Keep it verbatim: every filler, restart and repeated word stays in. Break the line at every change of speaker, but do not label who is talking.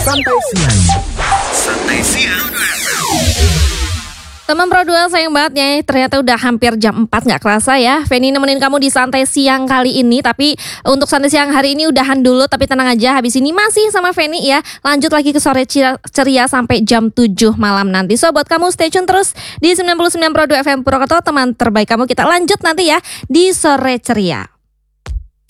Santai Siang.
Santai Siang.
Teman Pro dua sayang banget ya, ternyata udah hampir jam empat, gak kerasa ya. Feni nemenin kamu di Santai Siang kali ini. Tapi untuk Santai Siang hari ini udahan dulu. Tapi tenang aja, habis ini masih sama Feni ya. Lanjut lagi ke sore ceria sampai jam tujuh malam nanti. So buat kamu stay tune terus di sembilan puluh sembilan Pro dua F M Purwokerto. Teman terbaik kamu, kita lanjut nanti ya di sore ceria.